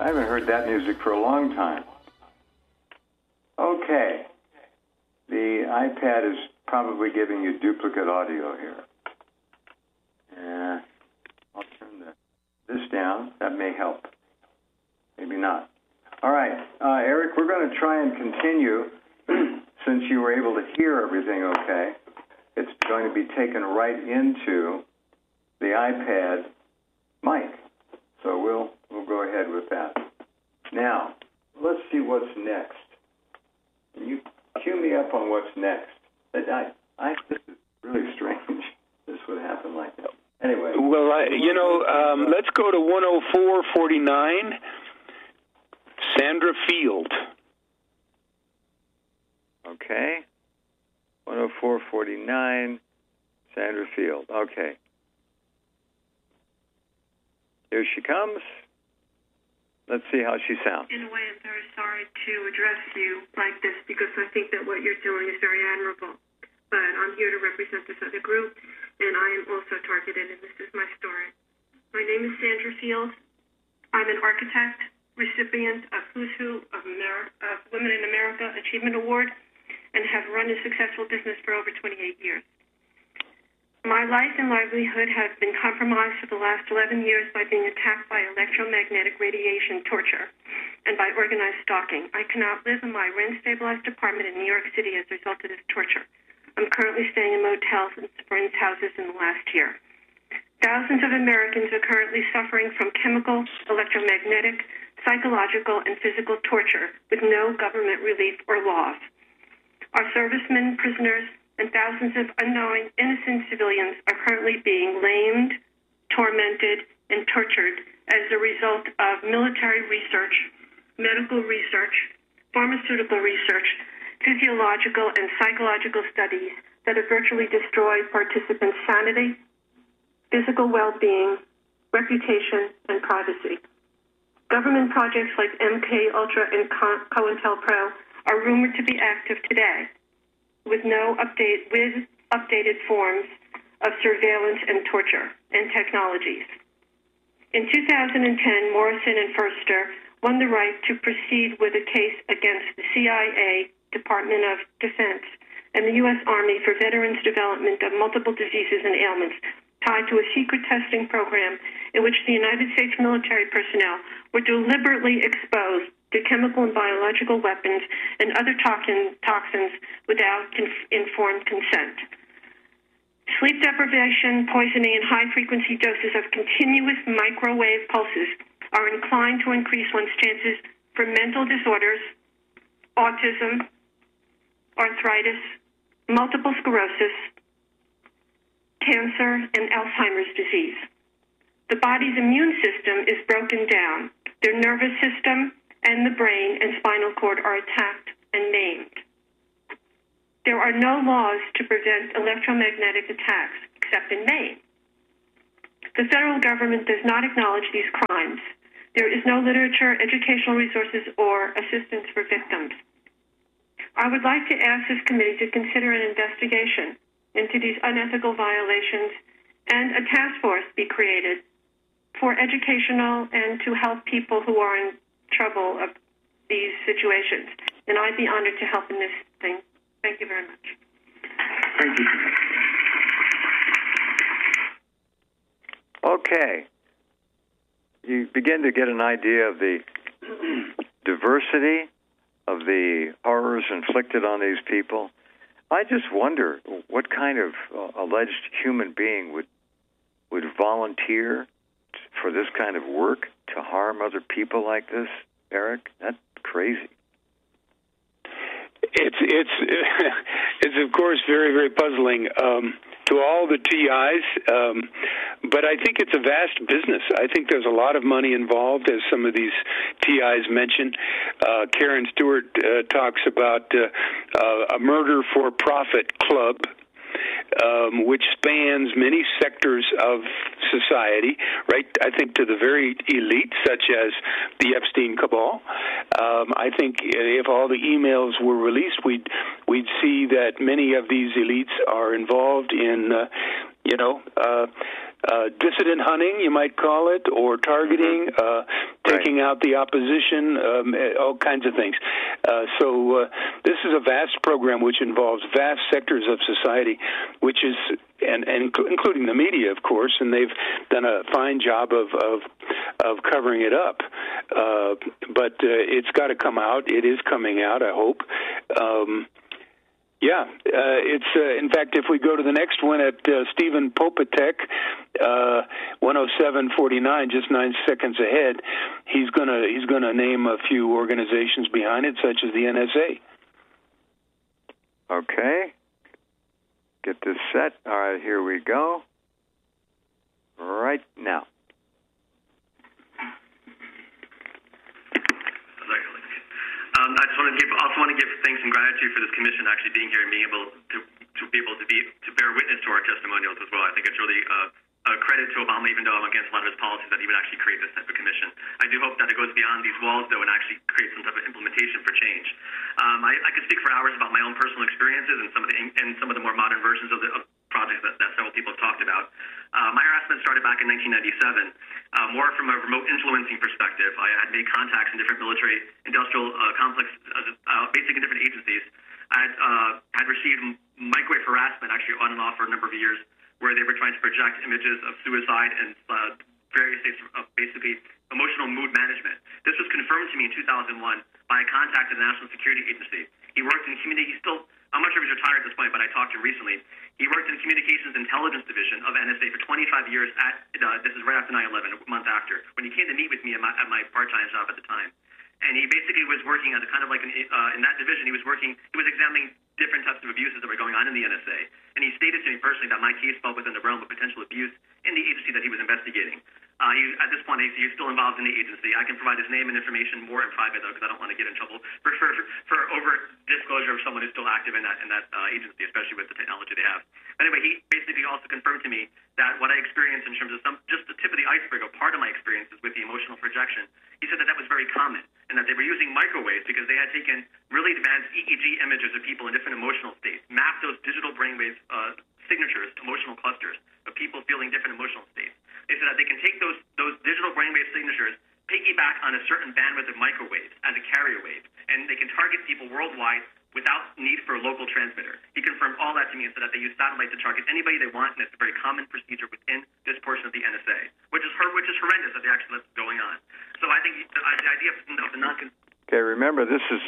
I haven't heard that music for a long time. Okay. The iPad is probably giving you duplicate audio here. I'll turn this down. That may help. Maybe not. All right. Eric, we're going to try and continue since you were able to hear everything okay. It's going to be taken right into the iPad mic. So we'll go ahead with that. Now, let's see what's next. Can you cue me up on what's next? This is really strange. This would happen like that. Anyway. Well, let's go to 104.49, Sandra Field. Okay. 104.49, Sandra Field. Okay. Here she comes. Let's see how she sounds. In a way, I'm very sorry to address you like this because I think that what you're doing is very admirable. But I'm here to represent this other group, and I am also targeted, and this is my story. My name is Sandra Field. I'm an architect, recipient of Who's Who of Women in America Achievement Award, and have run a successful business for over 28 years. My life and livelihood have been compromised for the last 11 years by being attacked by electromagnetic radiation torture and by organized stalking. I cannot live in my rent-stabilized apartment in New York City as a result of this torture. I'm currently staying in motels and friends' houses in the last year. Thousands of Americans are currently suffering from chemical, electromagnetic, psychological, and physical torture with no government relief or laws. Our servicemen, prisoners, and thousands of unknowing, innocent civilians are currently being lamed, tormented, and tortured as a result of military research, medical research, pharmaceutical research, physiological and psychological studies that have virtually destroyed participants' sanity, physical well-being, reputation, and privacy. Government projects like MKUltra and COINTELPRO are rumored to be active today, with updated forms of surveillance and torture and technologies. In 2010, Morrison and Furster won the right to proceed with a case against the CIA, Department of Defense, and the U.S. Army for veterans' development of multiple diseases and ailments tied to a secret testing program in which the United States military personnel were deliberately exposed to chemical and biological weapons and other toxins without informed consent. Sleep deprivation, poisoning, and high-frequency doses of continuous microwave pulses are inclined to increase one's chances for mental disorders, autism, arthritis, multiple sclerosis, cancer, and Alzheimer's disease. The body's immune system is broken down. Their nervous system and the brain and spinal cord are attacked and maimed. There are no laws to prevent electromagnetic attacks except in Maine. The federal government does not acknowledge these crimes. There is no literature, educational resources, or assistance for victims. I would like to ask this committee to consider an investigation into these unethical violations and a task force be created for educational and to help people who are in trouble of these situations. And I'd be honored to help in this thing. Thank you very much. Thank you. Okay. You begin to get an idea of the diversity of the horrors inflicted on these people. I just wonder what kind of alleged human being would volunteer for this kind of work to harm other people like this, Eric? That's crazy. It's of course very, very puzzling to all the TIs, but I think it's a vast business. I think there's a lot of money involved, as some of these TIs mentioned. Karen Stewart talks about a murder-for-profit club, which spans many sectors of society, right? I think to the very elite, such as the Epstein cabal. I think if all the emails were released, we'd see that many of these elites are involved in dissident hunting, you might call it, or targeting, taking out the opposition, all kinds of things. So this is a vast program which involves vast sectors of society, which is, and including the media, of course, and they've done a fine job of covering it up. But it's got to come out. It is coming out, I hope. It's in fact, if we go to the next one at Stephen Popatek, 107.49, just 9 seconds ahead, he's gonna name a few organizations behind it, such as the NSA. Okay. Get this set. All right, here we go. Right now. I just want to give thanks and gratitude for this commission actually being here and being able to bear witness to our testimonials as well. I think it's really a credit to Obama, even though I'm against a lot of his policies, that he would actually create this type of commission. I do hope that it goes beyond these walls, though, and actually creates some type of implementation for change. I could speak for hours about my own personal experiences and some of the more modern versions of the projects that several people have talked about. My harassment started back in 1997, more from a remote influencing perspective. I had made contacts in different military industrial complexes, basically in different agencies. I had received microwave harassment actually on and off for a number of years, where they were trying to project images of suicide and various states of basically emotional mood management. This was confirmed to me in 2001 by a contact at the National Security Agency. He worked in community. I'm not sure if he's retired at this point, but I talked to him recently. He worked in the Communications Intelligence Division of NSA for 25 years. This is right after 9/11, a month after, when he came to meet with me at my part-time job at the time. And he basically was working as a kind of like in that division. He was examining different types of abuses that were going on in the NSA. And he stated to me personally that my case fell within the realm of potential abuse in the agency that he was investigating. At this point, he's still involved in the agency. I can provide his name and information more in private, though, because I don't want to get in trouble for over disclosure of someone who's still active in that agency, especially with the technology they have. Anyway, he basically also confirmed to me that what I experienced in terms of just the tip of the iceberg, or part of my experiences with the emotional projection, he said that was very common, and that they were using microwaves because they had taken really advanced EEG images of people in different emotional states, mapped those digital brainwave signatures, emotional clusters of people feeling different emotional states. They said that they can take those digital brainwave signatures, piggyback on a certain bandwidth of microwaves as a carrier wave, and they can target people worldwide without need for a local transmitter. He confirmed all that to me and said that they use satellite to target anybody they want, and it's a very common procedure within this portion of the NSA, which is horrendous that they actually let this going on. So I think the idea of the Okay, remember, this is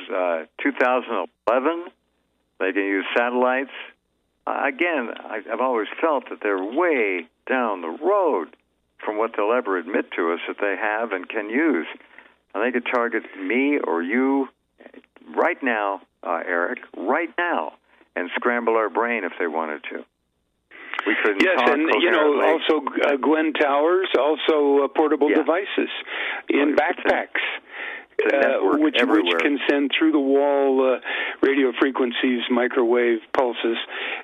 2011. They can use satellites. Again, I've always felt that they're way down the road from what they'll ever admit to us that they have and can use. And they could target me or you right now, Eric, right now, and scramble our brain if they wanted to. We couldn't talk coherently. Also Gwen Towers, also portable devices in backpacks. Which can send through the wall radio frequencies, microwave pulses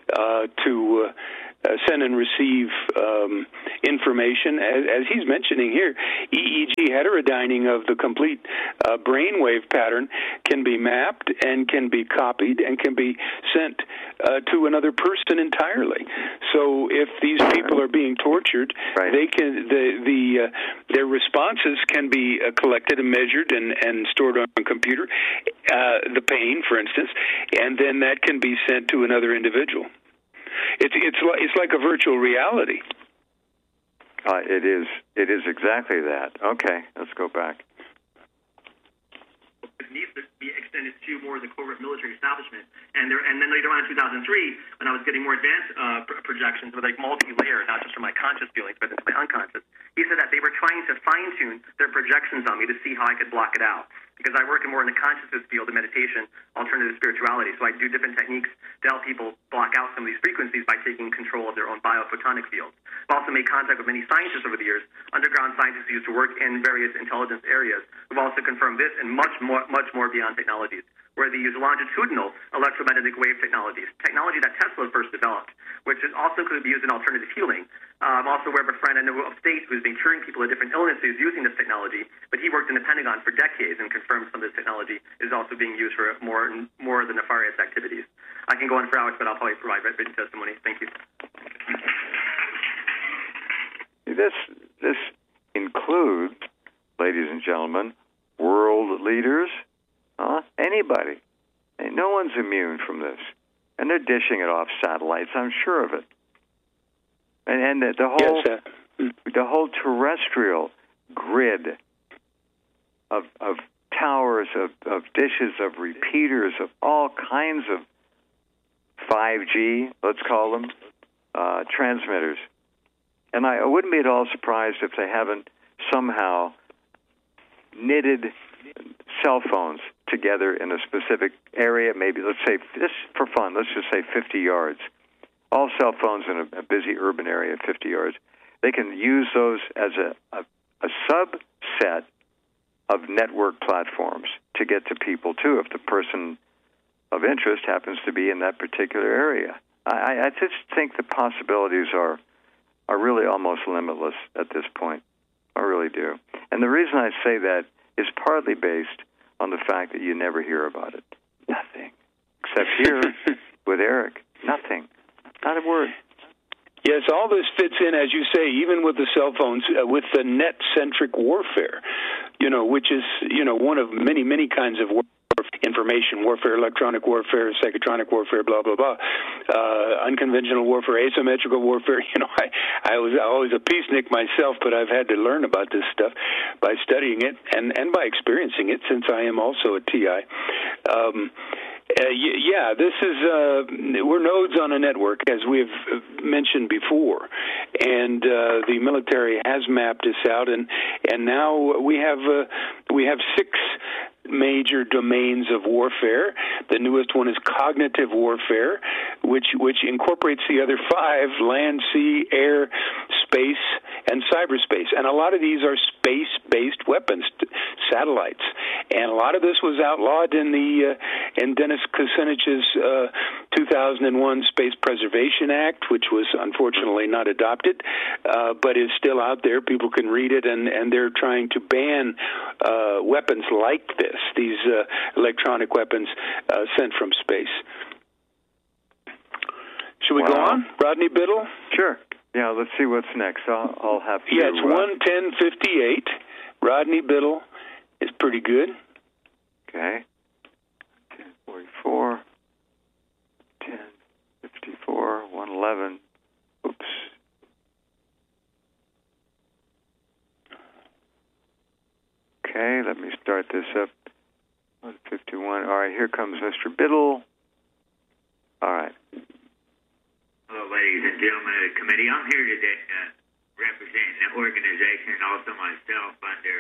to send and receive information. As he's mentioning here, EEG heterodyning of the complete brainwave pattern can be mapped and can be copied and can be sent to another person entirely. So if these people are being tortured, they can their responses can be collected and measured and stored on a computer, the pain, for instance, and then that can be sent to another individual. It's like a virtual reality. It is exactly that. Okay, let's go back. It needs to be extended to more of the covert military establishment, and then later on in 2003, when I was getting more advanced projections with like multi-layer, not just from my conscious feelings but into my unconscious, he said that they were trying to fine-tune their projections on me to see how I could block it out. Because I work in more in the consciousness field of meditation, alternative spirituality. So I do different techniques to help people block out some of these frequencies by taking control of their own biophotonic fields. I've also made contact with many scientists over the years, underground scientists who used to work in various intelligence areas, who've also confirmed this and much more beyond technologies, where they use longitudinal electromagnetic wave technology that Tesla first developed, which is also could be used in alternative healing. I'm also aware of a friend I know upstate who's been curing people of different illnesses using this technology, but he worked in the Pentagon for decades and confirmed some of this technology is also being used for more of the nefarious activities. I can go on for hours, but I'll probably provide written testimony. Thank you. This includes, ladies and gentlemen, world leaders, anybody. And no one's immune from this. And they're dishing it off satellites, I'm sure of it. And the whole terrestrial grid of towers, of dishes, of repeaters, of all kinds of 5G, let's call them, transmitters. And I wouldn't be at all surprised if they haven't somehow knitted cell phones together in a specific area, maybe, let's say, this for fun, let's just say 50 yards. All cell phones in a busy urban area, 50 yards. They can use those as a subset of network platforms to get to people, too, if the person of interest happens to be in that particular area. I just think the possibilities are really almost limitless at this point. I really do. And the reason I say that is partly based on the fact that you never hear about it. Nothing. Except here with Eric. Nothing. Not a word. Yes, all this fits in, as you say, even with the cell phones, with the net-centric warfare, which is, one of many, many kinds of warfare. Information warfare, electronic warfare, psychotronic warfare, blah, blah, blah. Unconventional warfare, asymmetrical warfare. I was always a peacenik myself, but I've had to learn about this stuff by studying it and by experiencing it, since I am also a TI. This is we're nodes on a network, as we have mentioned before, and the military has mapped this out, and now we have 6 major domains of warfare. The newest one is cognitive warfare, which incorporates the other 5: land, sea, air, space, and cyberspace. And a lot of these are space-based weapons, satellites. And a lot of this was outlawed in Dennis Kucinich's 2001 Space Preservation Act, which was unfortunately not adopted, but is still out there. People can read it, and they're trying to ban weapons like this, these electronic weapons sent from space. Should we go on? Rodney Biddle? Sure. Yeah, let's see what's next. I'll have to... Yeah, it's 1:10:58. Rodney Biddle is pretty good. Okay. 10:44, 10:54, 1:11. Oops. Okay, let me start this up. 1:51. All right, here comes Mr. Biddle. All right. Hello, ladies and gentlemen of the committee. I'm here today representing the organization and also myself under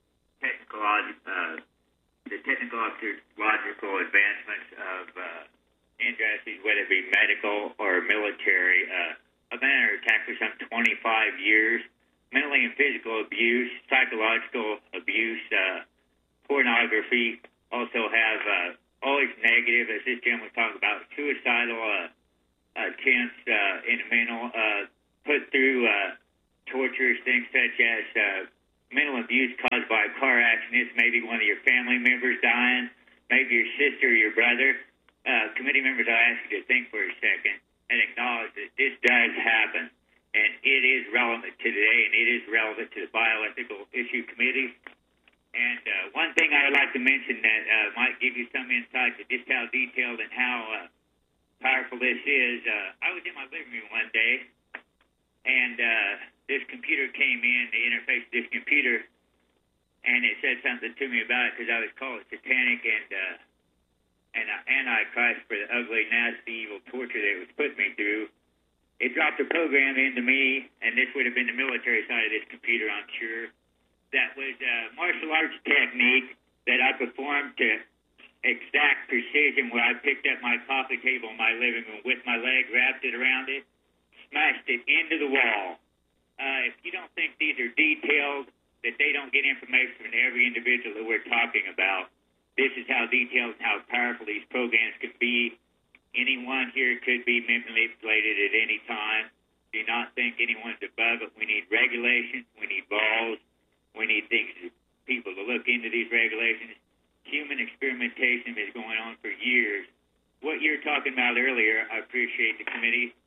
the technological advancements of industries, whether it be medical or military. I've been under attack for some 25 years. Mentally and physical abuse, psychological abuse, pornography. Also have always negative, as this gentleman was talking about, suicidal attempts in the mental, put through torturous things such as mental abuse caused by car accidents, maybe one of your family members dying, maybe your sister or your brother. Committee members, I ask you to think for a second and acknowledge that this does happen, and it is relevant to today, and it is relevant to the Bioethical Issue Committee. And one thing I would like to mention that might give you some insight to just how detailed and how powerful this is. I was in my living room one day, and this computer came in, the interface to this computer, and it said something to me about it because I was called satanic and antichrist for the ugly, nasty, evil torture that it was putting me through. It dropped a program into me, and this would have been the military side of this computer, I'm sure, that was a martial arts technique that I performed to exact precision, where I picked up my coffee table in my living room with my leg, wrapped it around it, smashed it into the wall. If you don't think these are detailed, that they don't get information from every individual that we're talking about, this is how detailed and how powerful these programs can be. Anyone here could be manipulated at any time. Do not think anyone's above it. We need regulations. We need laws. We need people to look into these regulations. Human experimentation has been going on for years. What you're talking about earlier, I appreciate the committee,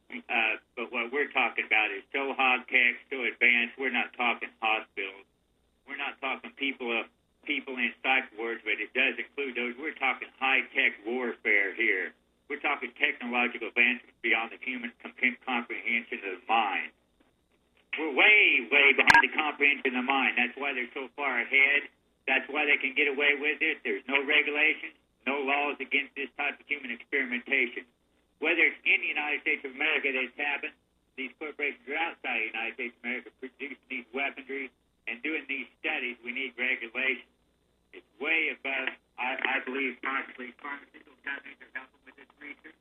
But what we're talking about is so high-tech, so advanced. We're not talking hospitals. We're not talking people in psych wards, but it does include those. We're talking high-tech warfare here. We're talking technological advancements beyond the human comprehension of the mind. We're way, way behind the comprehension of the mind. That's why they're so far ahead. That's why they can get away with it. There's no regulations, no laws against this type of human experimentation. Whether it's in the United States of America that's happened, these corporations are outside the United States of America producing these weaponry and doing these studies. We need regulation. It's way above, I believe, possibly pharmaceutical companies are helping with this research.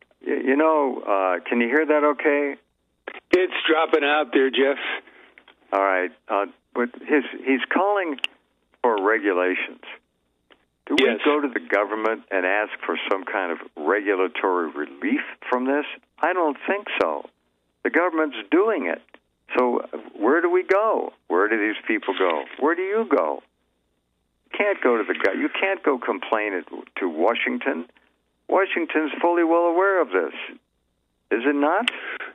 Can you hear that okay? It's dropping out there, Jeff. All right. But he's calling for regulations. Do we go to the government and ask for some kind of regulatory relief from this? I don't think so. The government's doing it. So where do we go? Where do these people go? Where do you go? You can't go to you can't go complain to Washington. Washington's fully well aware of this. Is it not?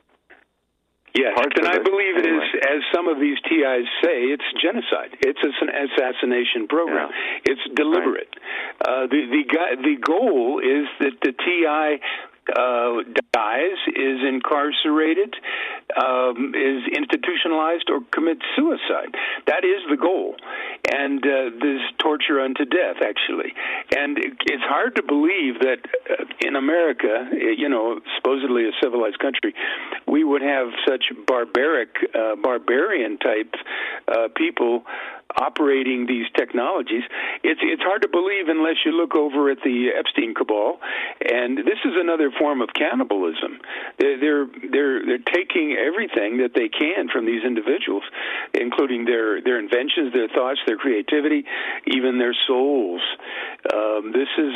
Yes, and I believe it is, as some of these TIs say, it's genocide. It's an assassination program. Yeah. It's deliberate. Right. The goal is that the TI dies, is incarcerated, is institutionalized, or commits suicide. That is the goal. And this torture unto death, actually. And it's hard to believe that in America, supposedly a civilized country, we would have such barbarian-type people operating these technologies. It's hard to believe unless you look over at the Epstein cabal, and this is another form of cannibalism. They're taking everything that they can from these individuals, including their inventions, their thoughts, their creativity, even their souls. This is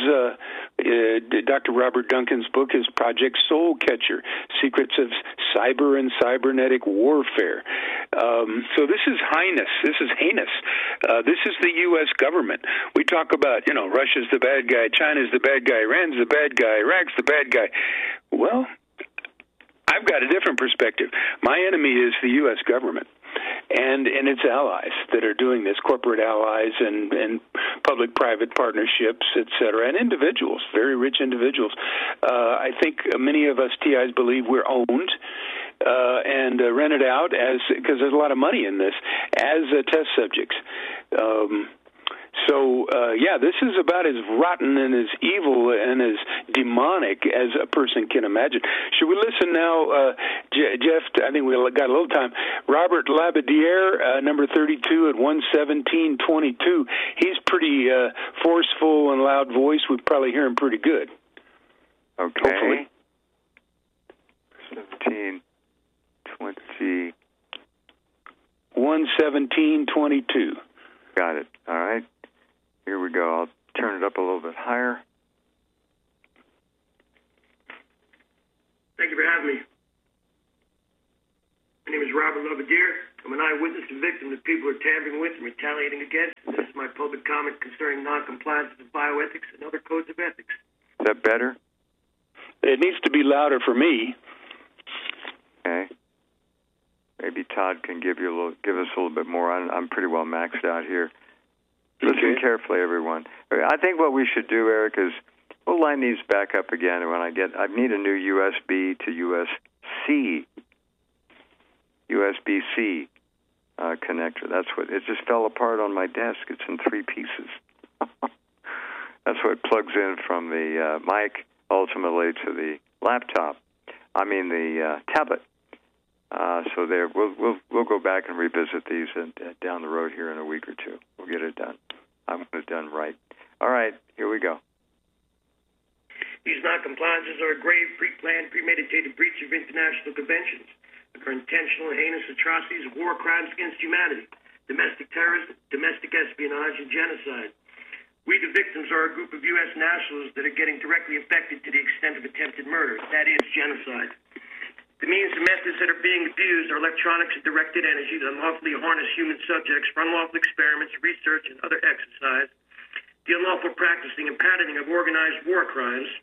Dr. Robert Duncan's book is Project Soul Catcher: Secrets of Cyber and Cybernetic Warfare. So this is heinous. This is heinous. This is the U.S. government. We talk about, Russia's the bad guy, China's the bad guy, Iran's the bad guy, Iraq's the bad guy. Well, I've got a different perspective. My enemy is the U.S. government and its allies that are doing this, corporate allies and public-private partnerships, et cetera, and individuals, very rich individuals. I think many of us TIs believe we're owned and rented out because there's a lot of money in this as test subjects. This is about as rotten and as evil and as demonic as a person can imagine. Should we listen now, Jeff? I think we got a little time. Robert Labadiere, number 32 at 11722. He's pretty forceful and loud voice. We probably hear him pretty good. Okay. Hopefully. 11722. Got it. All right. Here we go. I'll turn it up a little bit higher. Thank you for having me. My name is Robert Labadiere. I'm an eyewitness and victim that people are tampering with and retaliating against. This is my public comment concerning noncompliance with bioethics and other codes of ethics. Is that better? It needs to be louder for me. Okay. Maybe Todd can give us a little bit more. I'm pretty well maxed out here. Listen carefully, everyone. I think what we should do, Eric, is we'll line these back up again. And I need a new USB to USB-C connector. That's what it just fell apart on my desk. It's in 3 pieces. That's what plugs in from the mic ultimately to the laptop. The tablet. So there, we'll go back and revisit these down the road here in a week or two. We'll get it done. I want it done right. All right, here we go. These noncompliances are a grave, pre-planned, premeditated breach of international conventions. Are intentional and heinous atrocities, war crimes against humanity, domestic terrorism, domestic espionage, and genocide. We, the victims, are a group of U.S. nationals that are getting directly affected to the extent of attempted murder. That is genocide. The means and methods that are being abused are electronics and directed energy that unlawfully harness human subjects for unlawful experiments, research, and other exercise, the unlawful practicing and patterning of organized war crimes,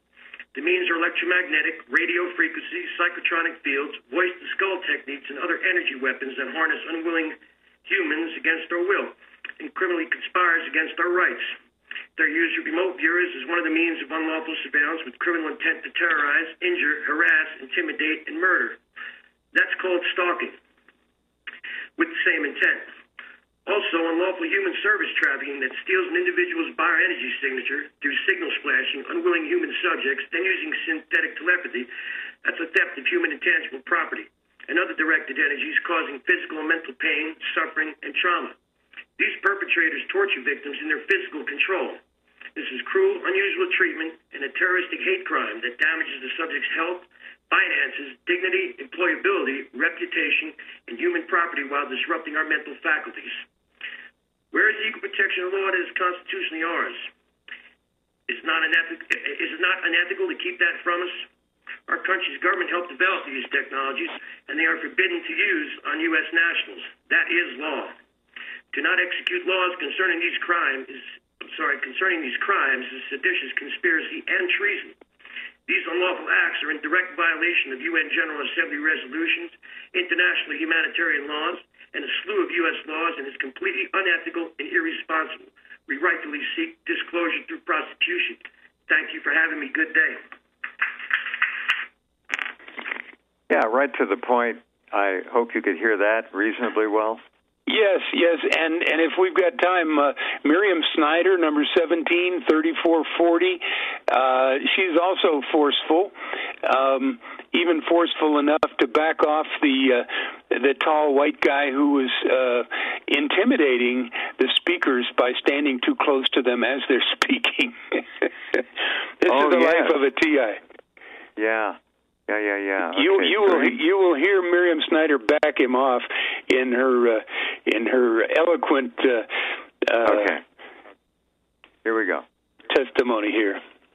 The means are electromagnetic, radio frequencies, psychotronic fields, voice-to-skull techniques, and other energy weapons that harness unwilling humans against our will and criminally conspires against our rights. Their use of remote viewers is one of the means of unlawful surveillance with criminal intent to terrorize, injure, harass, intimidate, and murder. That's called stalking, with the same intent. Also, unlawful human service trafficking that steals an individual's bioenergy signature through signal splashing unwilling human subjects, then using synthetic telepathy, that's a theft of human intangible property, and other directed energies causing physical and mental pain, suffering, and trauma. These perpetrators torture victims in their physical control. This is cruel, unusual treatment and a terroristic hate crime that damages the subject's health, finances, dignity, employability, reputation, and human property while disrupting our mental faculties. Where is the equal protection of law that is constitutionally ours? Is it not unethical to keep that from us? Our country's government helped develop these technologies, and they are forbidden to use on U.S. nationals. That is law. To not execute laws concerning these crimes is seditious conspiracy and treason. These unlawful acts are in direct violation of UN General Assembly resolutions, international humanitarian laws, and a slew of U.S. laws, and is completely unethical and irresponsible. We rightfully seek disclosure through prosecution. Thank you for having me. Good day. Yeah, right to the point. I hope you could hear that reasonably well. Yes, and if we've got time, Miriam Snyder, number 17, 3440. She's also forceful, even forceful enough to back off the tall white guy who was intimidating the speakers by standing too close to them as they're speaking. This is the life of a TI. Yeah. Okay, you will hear Miriam Snyder back him off in her eloquent okay. Here we go. Testimony here.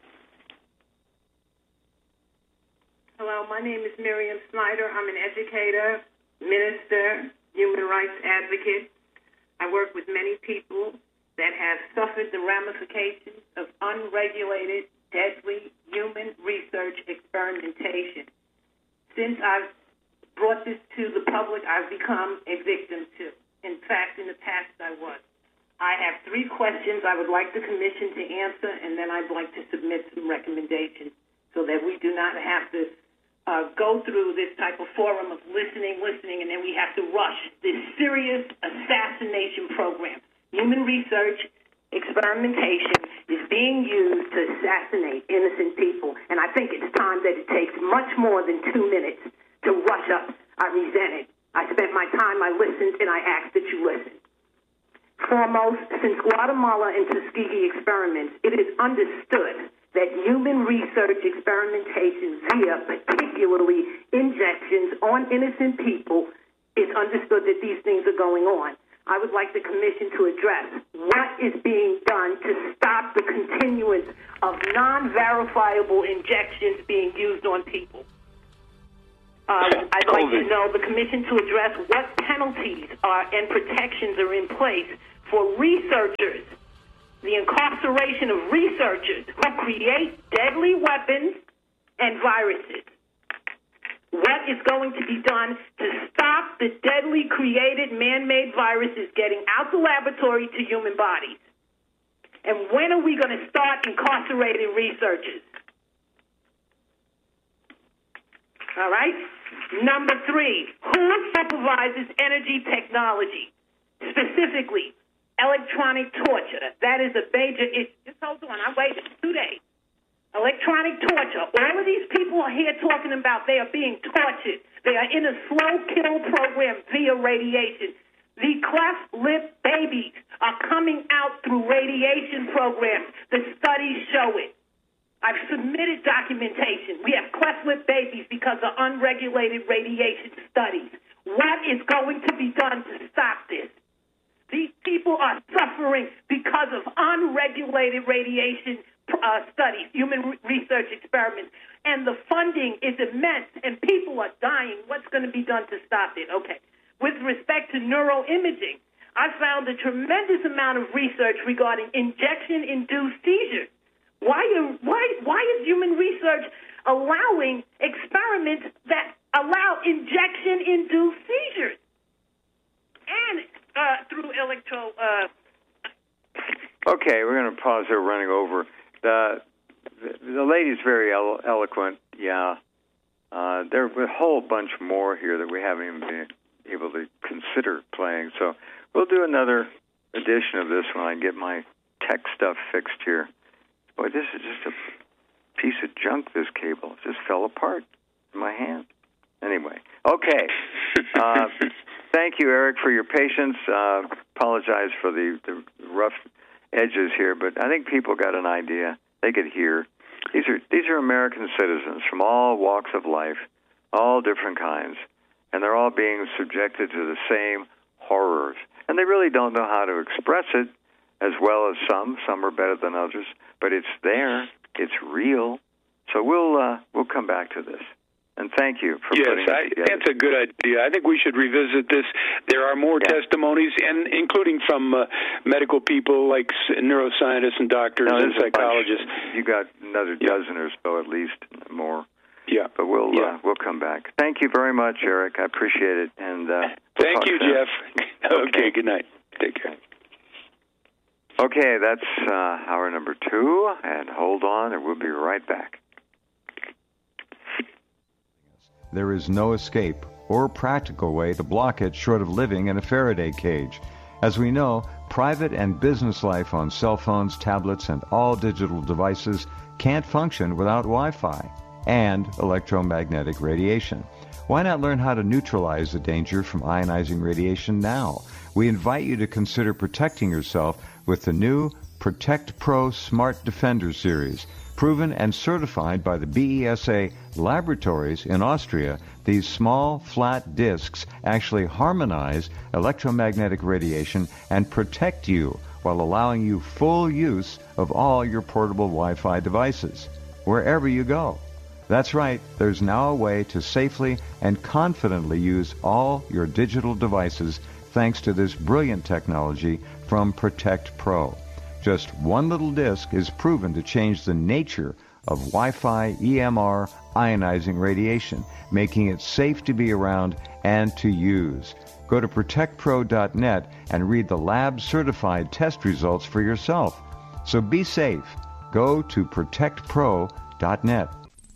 Hello, my name is Miriam Snyder. I'm an educator, minister, human rights advocate. I work with many people that have suffered the ramifications of unregulated, deadly human research experimentation. Since I've brought this to the public, I've become a victim too. In fact, in the past I was. I have 3 questions I would like the commission to answer, and then I'd like to submit some recommendations so that we do not have to go through this type of forum of listening, and then we have to rush this serious assassination program. Human research experimentation is being used to assassinate innocent people, and I think it's time that it takes much more than 2 minutes to rush up. I resent it. I spent my time, I listened, and I asked that you listen. Foremost, since Guatemala and Tuskegee experiments, it is understood that human research experimentation via particularly injections on innocent people, it's understood that these things are going on. I would like the commission to address what is being done to stop the continuance of non-verifiable injections being used on people. I'd like to know the commission to address what penalties and protections are in place for researchers, the incarceration of researchers who create deadly weapons and viruses. What is going to be done to stop the deadly created man-made viruses getting out the laboratory to human bodies? And when are we going to start incarcerating researchers? All right? Number 3, who supervises energy technology? Specifically, electronic torture. That is a major issue. Just hold on. I waited 2 days. Electronic torture. All of these people are here talking about they are being tortured. They are in a slow kill program via radiation. The cleft lip babies are coming out through radiation programs. The studies show it. I've submitted documentation. We have cleft lip babies because of unregulated radiation studies. What is going to be done to stop this? These people are suffering because of unregulated radiation studies, human research experiments, and the funding is immense, and people are dying. What's going to be done to stop it? Okay. With respect to neuroimaging, I found a tremendous amount of research regarding injection-induced seizures. Why is human research allowing experiments that allow injection-induced seizures and through electro? Okay, we're going to pause here. Running over. The lady's very eloquent. Yeah, there's a whole bunch more here that we haven't even been able to consider playing. So we'll do another edition of this when I get my tech stuff fixed here. Boy, this is just a piece of junk, this cable. It just fell apart in my hand. Anyway, okay. Thank you, Eric, for your patience. Apologize for the rough edges here, but I think people got an idea. They could hear. These are American citizens from all walks of life, all different kinds, and they're all being subjected to the same horrors. And they really don't know how to express it as well as some. Some are better than others, but it's there. It's real. So we'll come back to this. And thank you for putting it together. That's a good idea. I think we should revisit this. There are more testimonies, and including from medical people like neuroscientists and doctors and psychologists. You got another dozen or so, at least more. Yeah, but we'll come back. Thank you very much, Eric. I appreciate it. And thank you, Jeff. Okay, good night. Take care. Okay, that's hour number 2, and hold on, and we'll be right back. There is no escape or practical way to block it short of living in a Faraday cage. As we know, private and business life on cell phones, tablets, and all digital devices can't function without Wi-Fi and electromagnetic radiation. Why not learn how to neutralize the danger from ionizing radiation now? We invite you to consider protecting yourself with the new Protect Pro Smart Defender series. Proven and certified by the BESA laboratories in Austria, these small, flat discs actually harmonize electromagnetic radiation and protect you while allowing you full use of all your portable Wi-Fi devices, wherever you go. That's right, there's now a way to safely and confidently use all your digital devices thanks to this brilliant technology from Protect Pro. Just one little disc is proven to change the nature of Wi-Fi EMR ionizing radiation, making it safe to be around and to use. Go to protectpro.net and read the lab-certified test results for yourself. So be safe. Go to protectpro.net.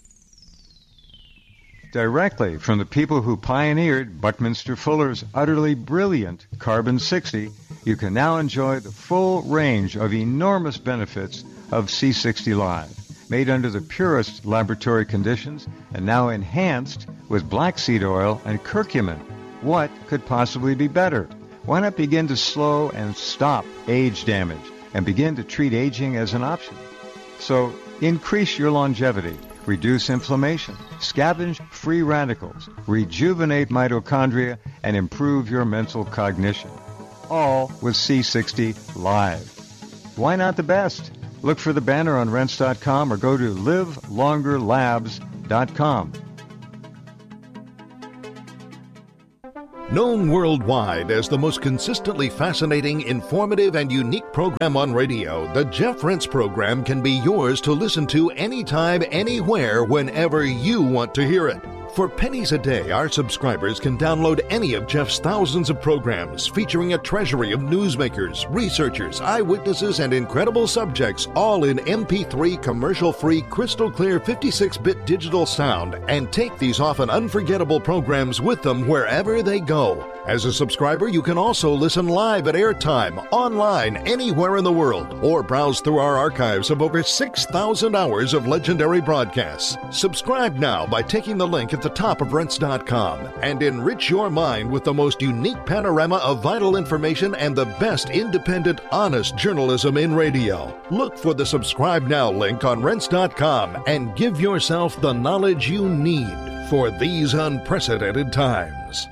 Directly from the people who pioneered Buckminster Fuller's utterly brilliant Carbon-60, you can now enjoy the full range of enormous benefits of C60 Live, made under the purest laboratory conditions and now enhanced with black seed oil and curcumin. What could possibly be better? Why not begin to slow and stop age damage and begin to treat aging as an option? So increase your longevity, reduce inflammation, scavenge free radicals, rejuvenate mitochondria, and improve your mental cognition. All with C60 Live. Why not the best? Look for the banner on Rense.com or go to livelongerlabs.com. Known worldwide as the most consistently fascinating, informative, and unique program on radio, the Jeff Rense program can be yours to listen to anytime, anywhere, whenever you want to hear it. For pennies a day, our subscribers can download any of Jeff's thousands of programs featuring a treasury of newsmakers, researchers, eyewitnesses, and incredible subjects, all in MP3 commercial-free, crystal-clear 56-bit digital sound, and take these often unforgettable programs with them wherever they go. As a subscriber, you can also listen live at airtime, online, anywhere in the world, or browse through our archives of over 6,000 hours of legendary broadcasts. Subscribe now by taking the link at the top of Rense.com and enrich your mind with the most unique panorama of vital information and the best independent, honest journalism in radio. Look for the Subscribe Now link on Rense.com and give yourself the knowledge you need for these unprecedented times.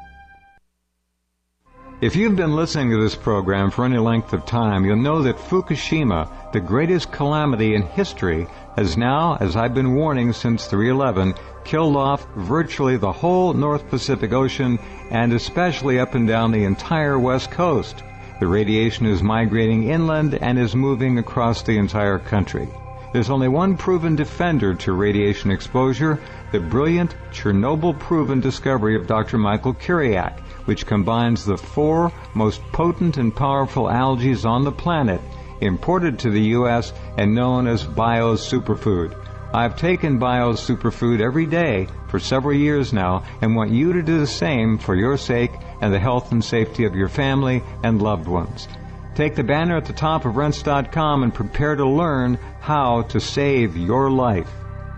If you've been listening to this program for any length of time, you'll know that Fukushima, the greatest calamity in history, has now, as I've been warning since 3/11, killed off virtually the whole North Pacific Ocean and especially up and down the entire West Coast. The radiation is migrating inland and is moving across the entire country. There's only one proven defender to radiation exposure, the brilliant Chernobyl-proven discovery of Dr. Michael Kiriak, which combines the 4 most potent and powerful algae on the planet, imported to the U.S. and known as Bio's Superfood. I've taken Bio's Superfood every day for several years now and want you to do the same for your sake and the health and safety of your family and loved ones. Take the banner at the top of Rense.com and prepare to learn how to save your life.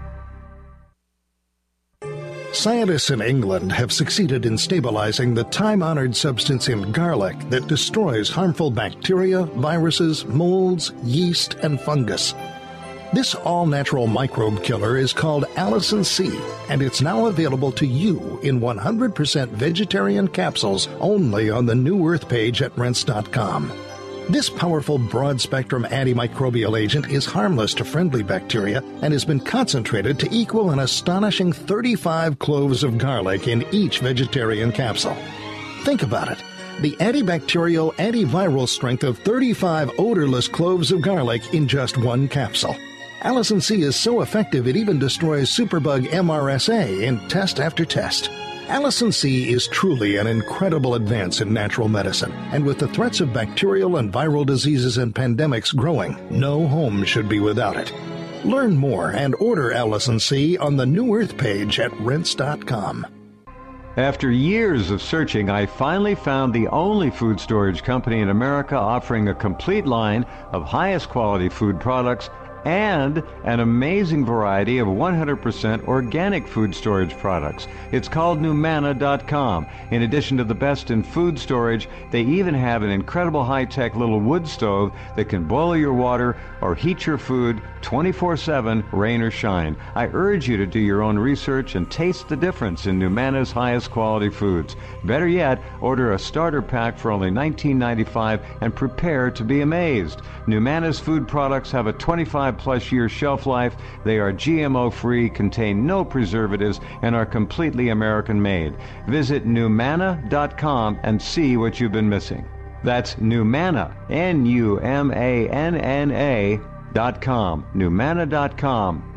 Scientists in England have succeeded in stabilizing the time-honored substance in garlic that destroys harmful bacteria, viruses, molds, yeast, and fungus. This all-natural microbe killer is called Allicin C, and it's now available to you in 100% vegetarian capsules only on the New Earth page at Rense.com. This powerful broad-spectrum antimicrobial agent is harmless to friendly bacteria and has been concentrated to equal an astonishing 35 cloves of garlic in each vegetarian capsule. Think about it. The antibacterial, antiviral strength of 35 odorless cloves of garlic in just one capsule. Allicin C is so effective it even destroys superbug MRSA in test after test. Allicin C is truly an incredible advance in natural medicine, and with the threats of bacterial and viral diseases and pandemics growing, no home should be without it. Learn more and order Allicin C on the New Earth page at Rense.com. After years of searching, I finally found the only food storage company in America offering a complete line of highest quality food products and an amazing variety of 100% organic food storage products. It's called Numana.com. In addition to the best in food storage, they even have an incredible high-tech little wood stove that can boil your water or heat your food 24/7, rain or shine. I urge you to do your own research and taste the difference in Numana's highest quality foods. Better yet, order a starter pack for only $19.95 and prepare to be amazed. Numana's food products have a 25-plus year shelf life. They are GMO-free, contain no preservatives, and are completely American-made. Visit Numana.com and see what you've been missing. That's Numana, Numana.com, Numana.com.